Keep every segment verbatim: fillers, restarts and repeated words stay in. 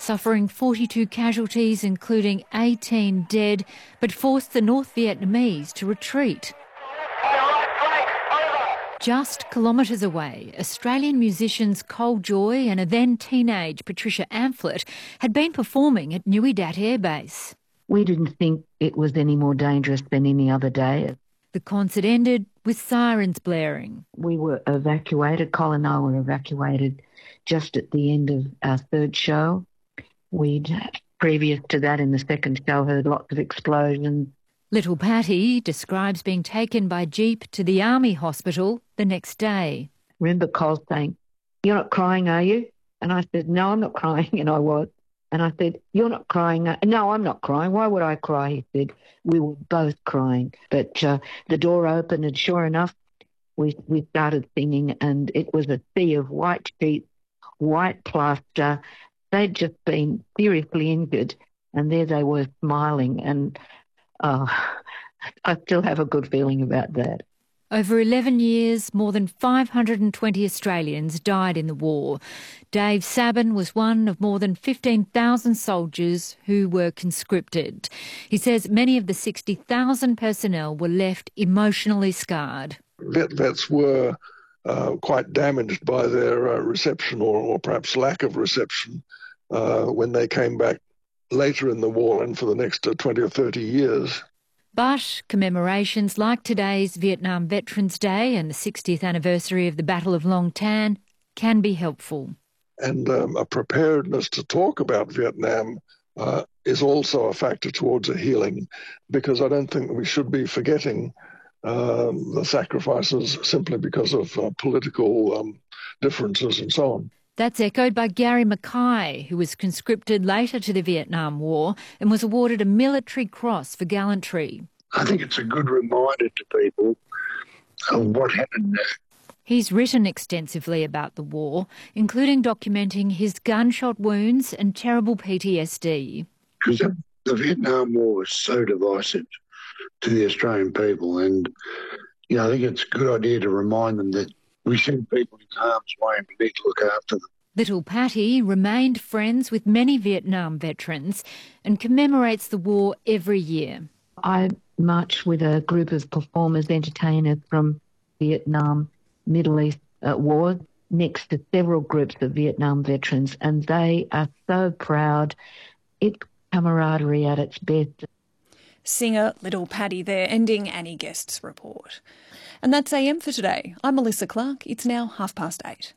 suffering forty-two casualties, including eighteen dead, but forced the North Vietnamese to retreat. Just kilometres away, Australian musicians Cole Joy and a then teenage Patricia Amphlett had been performing at Nui Dat Air Base. We didn't think it was any more dangerous than any other day. The concert ended with sirens blaring. We were evacuated, Cole and I were evacuated just at the end of our third show. We'd, previous to that in the second show, heard lots of explosions. Little Patty describes being taken by jeep to the Army hospital the next day. Remember Cole saying, "You're not crying, are you?" And I said, "No, I'm not crying," and I was. And I said, "You're not crying." "No, I'm not crying. Why would I cry?" He said. We were both crying. But uh, the door opened and sure enough, we, we started singing, and it was a sea of white sheets, white plaster. They'd just been seriously injured, and there they were smiling. And oh, I still have a good feeling about that. Over eleven years, more than five hundred twenty Australians died in the war. Dave Sabin was one of more than fifteen thousand soldiers who were conscripted. He says many of the sixty thousand personnel were left emotionally scarred. Vet vets were uh, quite damaged by their uh, reception or, or perhaps lack of reception uh, when they came back later in the war and for the next uh, twenty or thirty years. But commemorations like today's Vietnam Veterans Day and the sixtieth anniversary of the Battle of Long Tan can be helpful. And um, a preparedness to talk about Vietnam uh, is also a factor towards a healing, because I don't think that we should be forgetting um, the sacrifices simply because of uh, political um, differences and so on. That's echoed by Gary Mackay, who was conscripted later to the Vietnam War and was awarded a military cross for gallantry. I think it's a good reminder to people of what happened there. He's written extensively about the war, including documenting his gunshot wounds and terrible P T S D. Because the, the Vietnam War was so divisive to the Australian people, and you know, I think it's a good idea to remind them that we send people in harm's way and we need to look after them. Little Patty remained friends with many Vietnam veterans and commemorates the war every year. I march with a group of performers, entertainers from Vietnam, Middle East uh, wars, next to several groups of Vietnam veterans, and they are so proud. It's camaraderie at its best. Singer Little Patty there, ending Annie Guest's report. And that's A M for today. I'm Melissa Clark. It's now half past eight.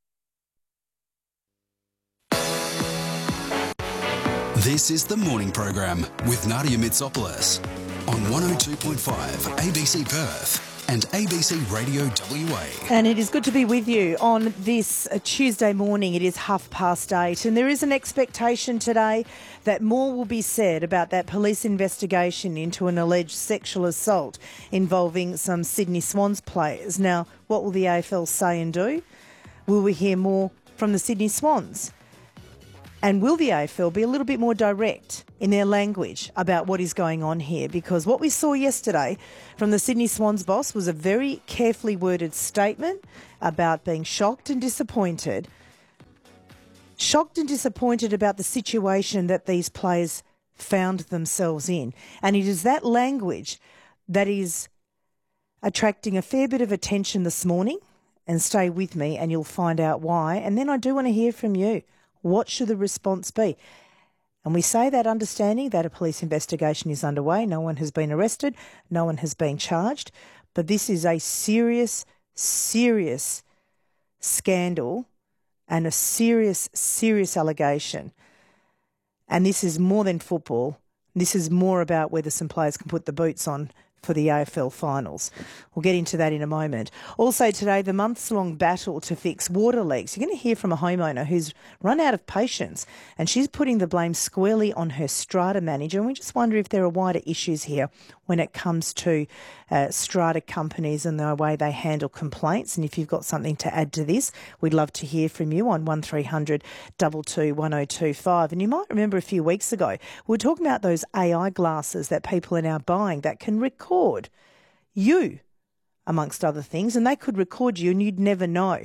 This is the Morning Program with Nadia Mitsopoulos on one oh two point five A B C Perth and A B C Radio W A. And it is good to be with you on this uh, Tuesday morning. It is half past eight, and there is an expectation today that more will be said about that police investigation into an alleged sexual assault involving some Sydney Swans players. Now, what will the A F L say and do? Will we hear more from the Sydney Swans? And will the A F L be a little bit more direct in their language about what is going on here? Because what we saw yesterday from the Sydney Swans boss was a very carefully worded statement about being shocked and disappointed. Shocked and disappointed about the situation that these players found themselves in. And it is that language that is attracting a fair bit of attention this morning. And stay with me and you'll find out why. And then I do want to hear from you. What should the response be? And we say that understanding that a police investigation is underway. No one has been arrested. No one has been charged. But this is a serious, serious scandal and a serious, serious allegation. And this is more than football. This is more about whether some players can put the boots on for the A F L finals. We'll get into that in a moment. Also today, the months-long battle to fix water leaks. You're going to hear from a homeowner who's run out of patience, and she's putting the blame squarely on her strata manager. And we just wonder if there are wider issues here when it comes to uh, strata companies and the way they handle complaints. And if you've got something to add to this, we'd love to hear from you on one three hundred two two one oh two five. And you might remember a few weeks ago, we were talking about those A I glasses that people are now buying that can record you, amongst other things, and they could record you and you'd never know.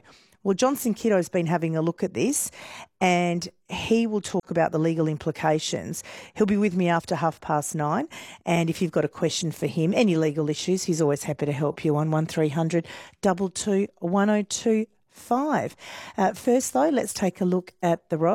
Well, Johnson Kiddo's been having a look at this and he will talk about the legal implications. He'll be with me after half past nine. And if you've got a question for him, any legal issues, he's always happy to help you on one three hundred two two one oh two five. Uh, first, though, let's take a look at the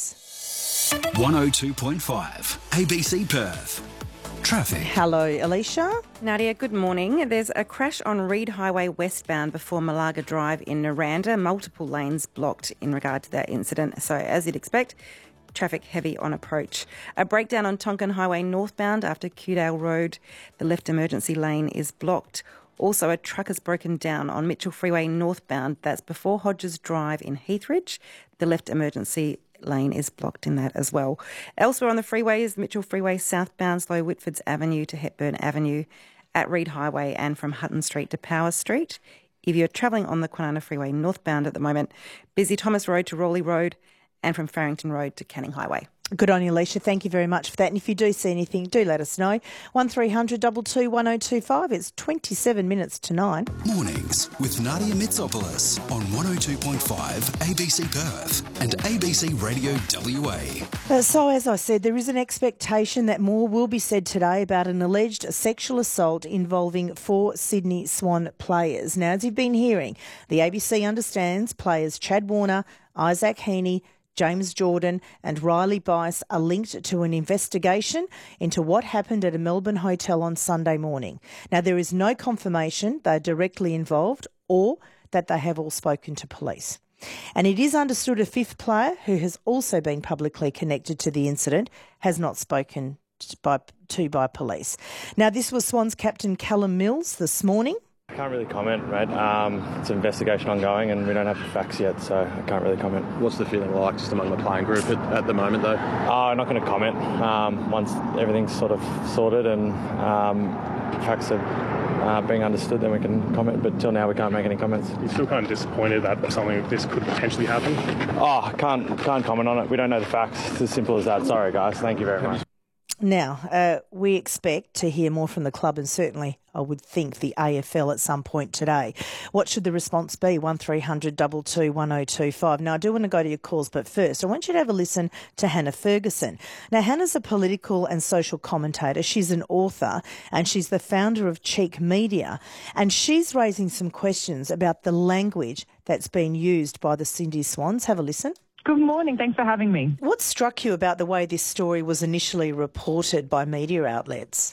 roads. one oh two point five A B C Perth. Traffic. Hello, Alicia. Nadia, good morning. There's a crash on Reed Highway westbound before Malaga Drive in Naranda. Multiple lanes blocked in regard to that incident. So, as you'd expect, traffic heavy on approach. A breakdown on Tonkin Highway northbound after Kewdale Road. The left emergency lane is blocked. Also, a truck has broken down on Mitchell Freeway northbound. That's before Hodges Drive in Heathridge. The left emergency lane is blocked in that as well. Elsewhere on the freeways, Mitchell Freeway southbound, slow Whitfords Avenue to Hepburn Avenue, at Reed Highway and from Hutton Street to Power Street. If you're travelling on the Kwinana Freeway northbound at the moment, busy Thomas Road to Raleigh Road and from Farrington Road to Canning Highway. Good on you, Alicia. Thank you very much for that. And if you do see anything, do let us know. one three hundred two two one oh two five. It's twenty-seven minutes to nine. Mornings with Nadia Mitsopoulos on one oh two point five A B C Perth and A B C Radio W A. Uh, so, as I said, there is an expectation that more will be said today about an alleged sexual assault involving four Sydney Swan players. Now, as you've been hearing, the A B C understands players Chad Warner, Isaac Heaney, James Jordan and Riley Bice are linked to an investigation into what happened at a Melbourne hotel on Sunday morning. Now, there is no confirmation they're directly involved or that they have all spoken to police. And it is understood a fifth player, who has also been publicly connected to the incident, has not spoken by, to by police. Now, this was Swans captain Callum Mills this morning. I can't really comment, right? Um, it's an investigation ongoing and we don't have the facts yet, so I can't really comment. What's the feeling like just among the playing group at, at the moment, though? Uh, I'm not going to comment. Um, once everything's sort of sorted and um, facts are uh, being understood, then we can comment. But till now, we can't make any comments. You're still kind of disappointed that something like this could potentially happen? Oh, I can't, can't comment on it. We don't know the facts. It's as simple as that. Sorry, guys. Thank you very much. Now, uh, we expect to hear more from the club and certainly, I would think, the A F L at some point today. What should the response be? one three hundred two two one oh two five. Now, I do want to go to your calls, but first, I want you to have a listen to Hannah Ferguson. Now, Hannah's a political and social commentator. She's an author and she's the founder of Cheek Media. And she's raising some questions about the language that's been used by the Sydney Swans. Have a listen. Good morning. Thanks for having me. What struck you about the way this story was initially reported by media outlets?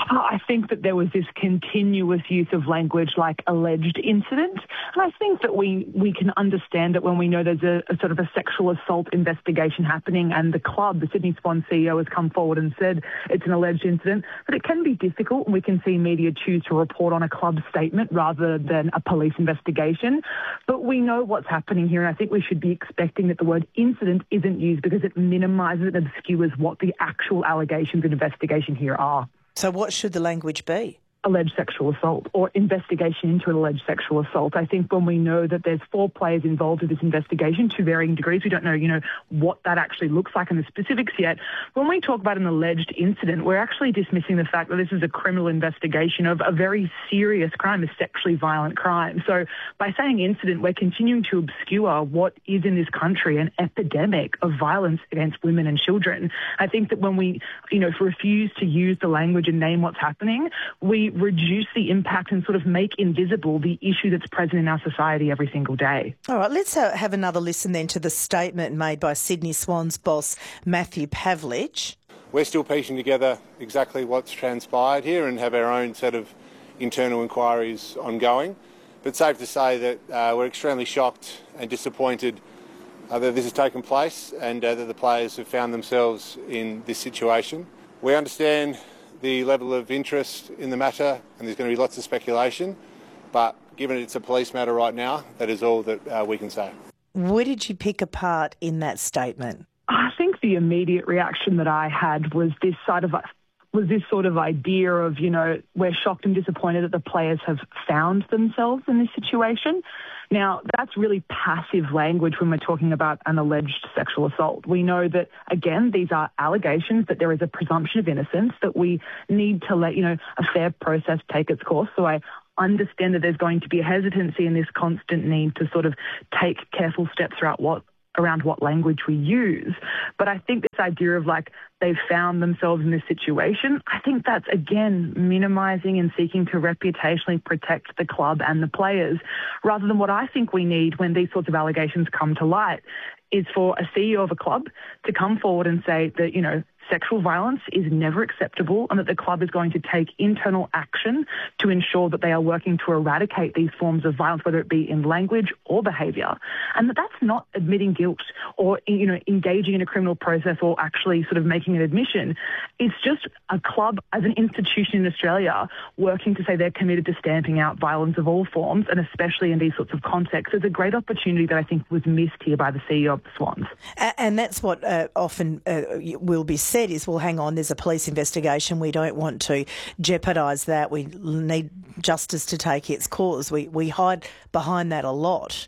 I think that there was this continuous use of language like alleged incident. And I think that we, we can understand it when we know there's a, a sort of a sexual assault investigation happening and the club, the Sydney Swan C E O, has come forward and said it's an alleged incident. But it can be difficult and we can see media choose to report on a club statement rather than a police investigation. But we know what's happening here and I think we should be expecting that the word incident isn't used because it minimises and obscures what the actual allegations and investigation here are. So what should the language be? Alleged sexual assault or investigation into an alleged sexual assault. I think when we know that there's four players involved in this investigation to varying degrees, we don't know, you know, what that actually looks like and the specifics yet. When we talk about an alleged incident, we're actually dismissing the fact that this is a criminal investigation of a very serious crime, a sexually violent crime. So by saying incident, we're continuing to obscure what is in this country an epidemic of violence against women and children. I think that when we, you know, refuse to use the language and name what's happening, we reduce the impact and sort of make invisible the issue that's present in our society every single day. All right, let's uh, have another listen then to the statement made by Sydney Swans boss Matthew Pavlich. We're still piecing together exactly what's transpired here and have our own set of internal inquiries ongoing. But safe to say that uh, we're extremely shocked and disappointed uh, that this has taken place and uh, that the players have found themselves in this situation. We understand the level of interest in the matter and there's going to be lots of speculation, but given it's a police matter right now, that is all that uh, we can say. What did you pick apart in that statement? I think the immediate reaction that I had was this sort of was this sort of idea of, you know, we're shocked and disappointed that the players have found themselves in this situation. Now, that's really passive language when we're talking about an alleged sexual assault. We know that, again, these are allegations, that there is a presumption of innocence, that we need to let, you know, a fair process take its course. So I understand that there's going to be a hesitancy and this constant need to sort of take careful steps throughout what around what language we use. But I think this idea of like they've found themselves in this situation, I think that's, again, minimising and seeking to reputationally protect the club and the players, rather than what I think we need when these sorts of allegations come to light is for a C E O of a club to come forward and say that, you know, sexual violence is never acceptable and that the club is going to take internal action to ensure that they are working to eradicate these forms of violence, whether it be in language or behaviour. And that that's not admitting guilt or, you know, engaging in a criminal process or actually sort of making an admission. It's just a club as an institution in Australia working to say they're committed to stamping out violence of all forms, and especially in these sorts of contexts. There's a great opportunity that I think was missed here by the C E O of the Swans. And that's what uh, often uh, will be said is, well, hang on, there's a police investigation. We don't want to jeopardise that. We need justice to take its course. We we hide behind that a lot.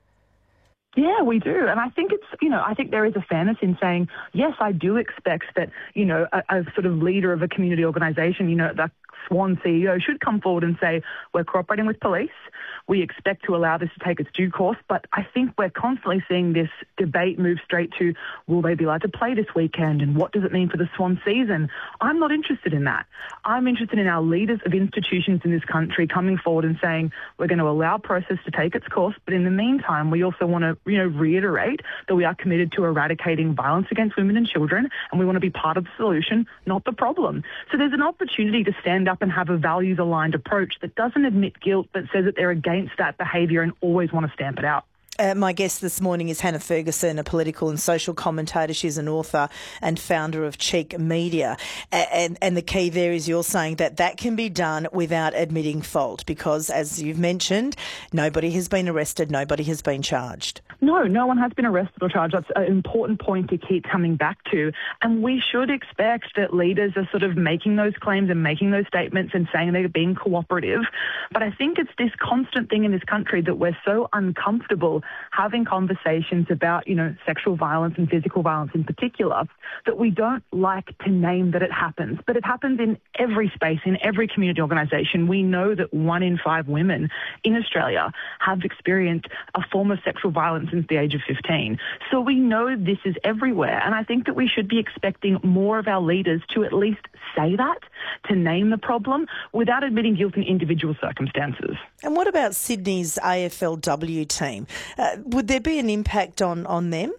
Yeah, we do. And I think it's, you know, I think there is a fairness in saying, yes, I do expect that, you know, a, a sort of leader of a community organisation, you know, the Swan C E O should come forward and say, we're cooperating with police. We expect to allow this to take its due course. But I think we're constantly seeing this debate move straight to, will they be allowed to play this weekend? And what does it mean for the Swan season? I'm not interested in that. I'm interested in our leaders of institutions in this country coming forward and saying, we're going to allow process to take its course. But in the meantime, we also want to, you know, reiterate that we are committed to eradicating violence against women and children. And we want to be part of the solution, not the problem. So there's an opportunity to stand up and have a values-aligned approach that doesn't admit guilt but says that they're against that behaviour and always want to stamp it out. Uh, my guest this morning is Hannah Ferguson, a political and social commentator. She's an author and founder of Cheek Media. And, and the key there is you're saying that that can be done without admitting fault because, as you've mentioned, nobody has been arrested, nobody has been charged. No, no one has been arrested or charged. That's an important point to keep coming back to. And we should expect that leaders are sort of making those claims and making those statements and saying they're being cooperative. But I think it's this constant thing in this country that we're so uncomfortable having conversations about, you know, sexual violence and physical violence in particular, that we don't like to name that it happens. But it happens in every space, in every community organisation. We know that one in five women in Australia have experienced a form of sexual violence since the age of fifteen. So we know this is everywhere. And I think that we should be expecting more of our leaders to at least say that, to name the problem, without admitting guilt in individual circumstances. And what about Sydney's A F L W team? Uh, would there be an impact on, on them?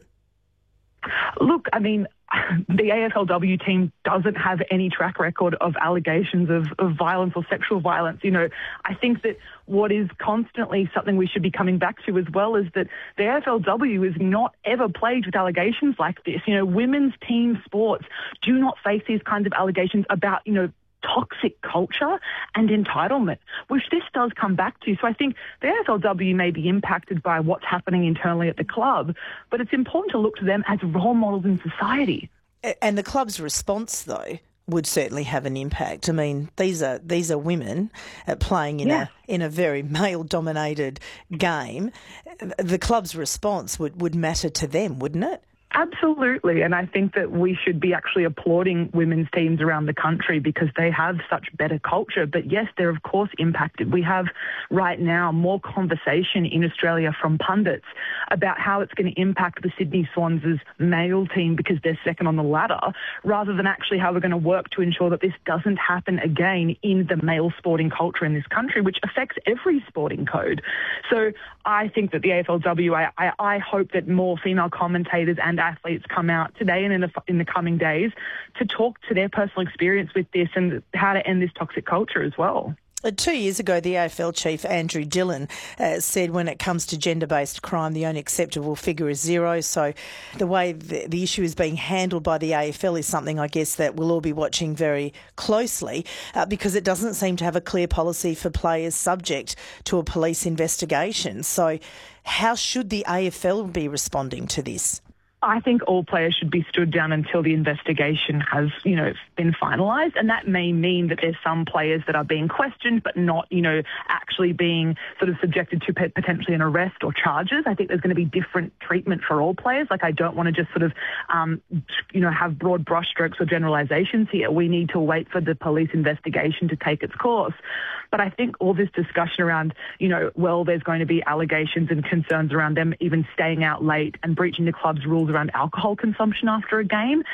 Look, I mean, the A F L W team doesn't have any track record of allegations of, of violence or sexual violence. You know, I think that what is constantly something we should be coming back to as well is that the A F L W is not ever plagued with allegations like this. You know, women's team sports do not face these kinds of allegations about, you know, toxic culture and entitlement, which this does come back to. So I think the A F L W may be impacted by what's happening internally at the club, but it's important to look to them as role models in society. And the club's response, though, would certainly have an impact. I mean, these are these are women playing in yeah. a in a very male-dominated game. The club's response would, would matter to them, wouldn't it? Absolutely, and I think that we should be actually applauding women's teams around the country because they have such better culture. But yes, they're of course impacted. We have right now more conversation in Australia from pundits about how it's going to impact the Sydney Swans' male team because they're second on the ladder, rather than actually how we're going to work to ensure that this doesn't happen again in the male sporting culture in this country, which affects every sporting code. So I think that the A F L W, I, I, I hope that more female commentators and athletes come out today and in the, in the coming days to talk to their personal experience with this and how to end this toxic culture as well. Uh, two years ago, the A F L chief, Andrew Dillon, uh, said when it comes to gender-based crime, the only acceptable figure is zero. So the way the, the issue is being handled by the A F L is something, I guess, that we'll all be watching very closely uh, because it doesn't seem to have a clear policy for players subject to a police investigation. So how should the A F L be responding to this? I think all players should be stood down until the investigation has, you know, been finalised. And that may mean that there's some players that are being questioned but not, you know, actually being sort of subjected to potentially an arrest or charges. I think there's going to be different treatment for all players. Like, I don't want to just sort of, um, you know, have broad brushstrokes or generalisations here. We need to wait for the police investigation to take its course. But I think all this discussion around, you know, well, there's going to be allegations and concerns around them even staying out late and breaching the club's rules around alcohol consumption after a game,